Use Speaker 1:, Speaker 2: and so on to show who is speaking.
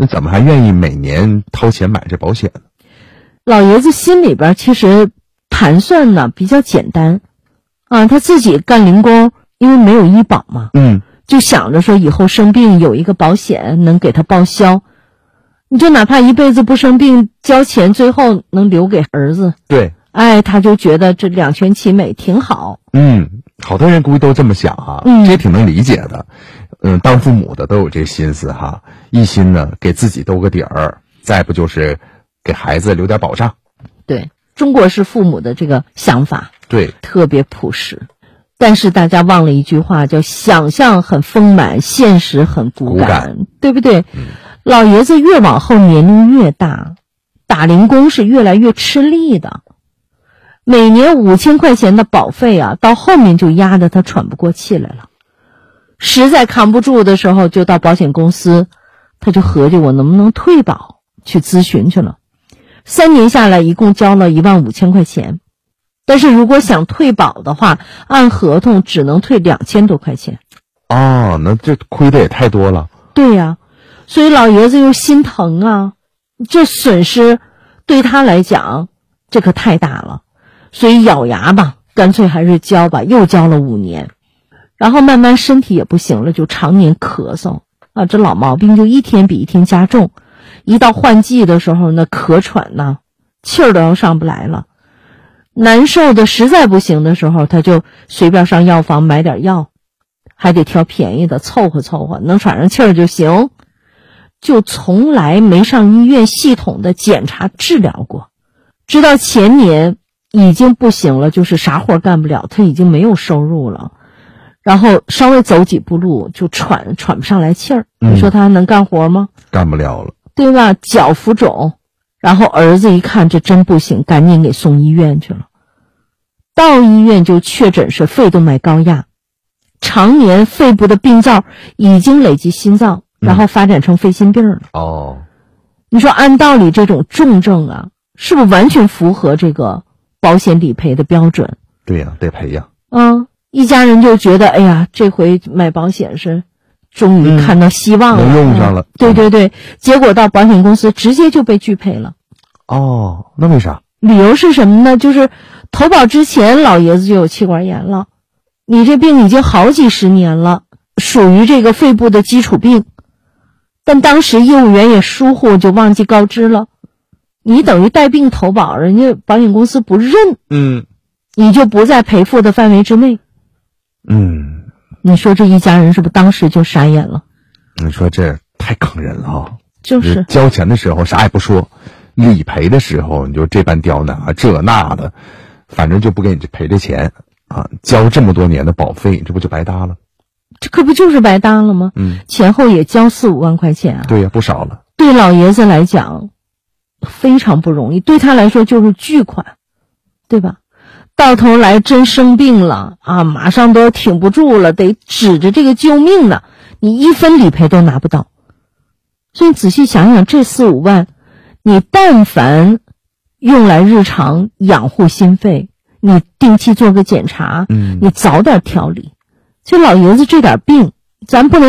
Speaker 1: 那怎么还愿意每年掏钱买这保险呢？
Speaker 2: 老爷子心里边其实盘算呢比较简单啊，他自己干零工，因为没有医保嘛，就想着说以后生病有一个保险能给他报销，你就哪怕一辈子不生病，交钱最后能留给儿子。
Speaker 1: 对，
Speaker 2: 他就觉得这两全其美挺好。
Speaker 1: 好多人估计都这么想啊，这也挺能理解的。当父母的都有这心思哈，一心呢给自己兜个底儿，再不就是给孩子留点保障。
Speaker 2: 对，中国式父母的这个想法，
Speaker 1: 对，
Speaker 2: 特别朴实。但是大家忘了一句话，叫想象很丰满，现实很骨感，对不对？老爷子越往后年龄越大，打零工是越来越吃力的。每年5000块钱的保费啊，到后面就压得他喘不过气来了。实在扛不住的时候，就到保险公司，他就合计我能不能退保，去咨询去了。3年下来，一共交了15000块钱。但是如果想退保的话，按合同只能退2000多块钱。
Speaker 1: 那这亏的也太多了。
Speaker 2: 对呀，所以老爷子又心疼啊，这损失对他来讲，这可太大了。所以咬牙吧，干脆还是交吧，又交了5年。然后慢慢身体也不行了，就常年咳嗽啊，这老毛病就一天比一天加重。一到换季的时候呢，咳喘呢，气儿都要上不来了。难受的实在不行的时候，他就随便上药房买点药，还得挑便宜的凑合凑合，能喘上气儿就行，就从来没上医院系统的检查治疗过。直到前年已经不行了，就是啥活干不了，他已经没有收入了，然后稍微走几步路就喘不上来气儿。你说他还能干活吗？
Speaker 1: 干不了了，
Speaker 2: 对吧？脚浮肿，然后儿子一看这真不行，赶紧给送医院去了。到医院就确诊是肺动脉高压，常年肺部的病灶已经累积心脏，然后发展成肺心病了。你说按道理这种重症啊，是不是完全符合这个保险理赔的标准？
Speaker 1: 对呀，得赔呀。
Speaker 2: 一家人就觉得，哎呀，这回买保险是终于看到希望了，
Speaker 1: 能用上了。
Speaker 2: 对对对，结果到保险公司直接就被拒赔了。
Speaker 1: 那为啥？
Speaker 2: 理由是什么呢？就是投保之前老爷子就有气管炎了，你这病已经好几十年了，属于这个肺部的基础病，但当时业务员也疏忽，就忘记告知了，你等于带病投保，人家保险公司不认，你就不在赔付的范围之内。你说这一家人是不是当时就傻眼了？
Speaker 1: 你说这太坑人了啊！
Speaker 2: 就是
Speaker 1: 交钱的时候啥也不说，理赔的时候你就这般刁难啊，这那的，反正就不给你赔这钱啊，交这么多年的保费，这不就白搭了？
Speaker 2: 这可不就是白搭了吗？前后也交4-5万块钱啊。
Speaker 1: 对呀，不少了。
Speaker 2: 对老爷子来讲非常不容易，对他来说就是巨款，对吧？到头来真生病了啊，马上都挺不住了，得指着这个救命呢，你1分理赔都拿不到。所以仔细想想，这4-5万你但凡用来日常养护心肺，你定期做个检查，你早点调理。就老爷子这点病，咱不能